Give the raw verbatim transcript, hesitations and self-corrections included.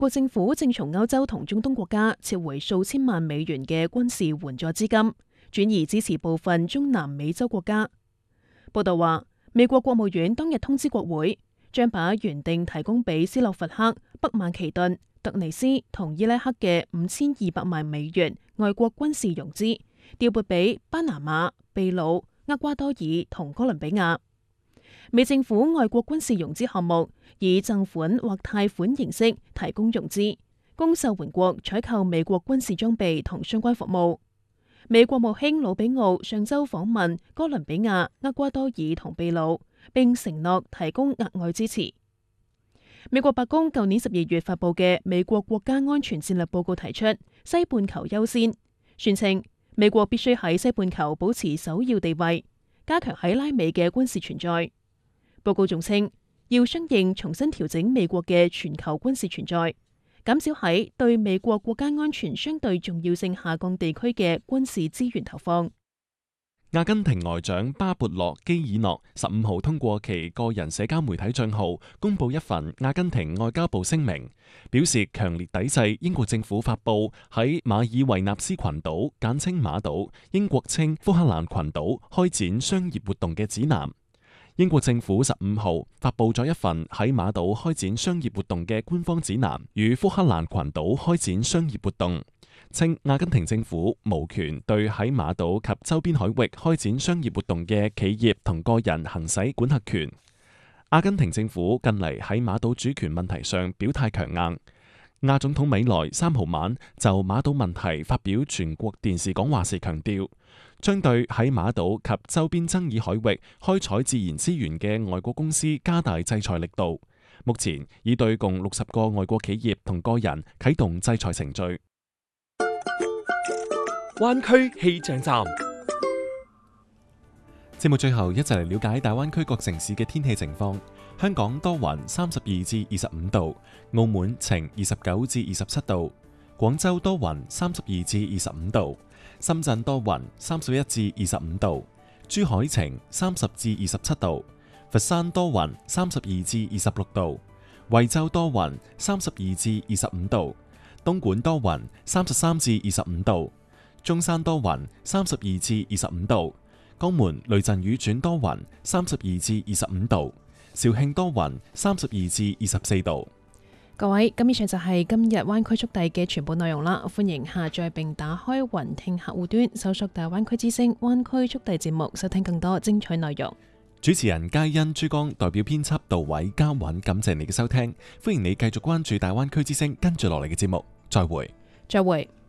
國政府正從歐洲同中東國家撤回數千萬美元嘅軍事援助資金，轉移支持部分中南美洲國家。報道話，美國國務院當日通知國會，將把原定提供俾斯洛伐克、北馬其頓、突尼斯同伊拉克嘅五千二百萬美元外國軍事融資調撥俾巴拿馬、秘魯、厄瓜多爾同哥倫比亞。美政府外國軍事融資項目以贈款或貸款形式提供融資，供受援國採購美國軍事裝備同相關服務。美國務卿魯比奧上週訪問哥倫比亞、厄瓜多爾同秘魯，並承諾提供額外支持。美國白宮舊年十二月發布嘅美國國家安全戰略報告提出西半球優先，宣稱美國必須喺西半球保持首要地位，加強喺拉美嘅軍事存在。報告仲稱，要相應重新調整美國嘅全球軍事存在，減少喺對美國國家安全相對重要性下降地區嘅軍事資源投放。 阿根廷外長巴勃洛基爾諾十五號通過其個人社交媒體賬號公佈一份阿根廷外交部聲明，表示強烈抵制英國政府發佈喺馬爾維納斯群島（簡稱馬島）、英國稱福克蘭群島開展商業活動嘅指南。英國政府十五號發佈咗一份喺馬島開展商業活動嘅官方指南，與福克蘭群島開展商業活動，稱阿根廷政府無權對喺馬島及周邊海域開展商業活動嘅企業同個人行使管轄權。阿根廷政府近嚟喺馬島主權問題上表態強硬。亞總統米萊三號晚就馬島問題發表全國電視講話時強調，將對喺馬島及周邊爭議海域開採自然資源嘅外國公司加大制裁力度。目前已對共六十個外國企業同個人啟動制裁程序。 灣區氣象站， 節目最後一齊嚟了解大灣區各城市嘅天氣情況。香港多雲，三十二至二十五度；澳門晴，二十九至二十七度；廣州多雲，三十二至二十五度；深圳多雲，三十一至二十五度；珠海晴，三十至二十七度；佛山多雲，三十二至二十六度；惠州多雲，三十二至二十五度；東莞多雲，三十三至二十五度；中山多雲，三十二至二十五度；江門雷陣雨轉多雲，三十二至二十五度；肇慶多雲，三十二至二十四度。 各位，咁以上就係今日灣區速遞嘅全部內容啦。歡迎下載並打開雲聽客戶端，搜索大灣區之聲灣區速遞節目，收聽更多精彩內容。 主持人佳欣、珠江代表編輯杜偉、嘉允，感謝你嘅收聽。歡迎你繼續關注大灣區之聲跟住落嚟嘅節目。再會。 再會。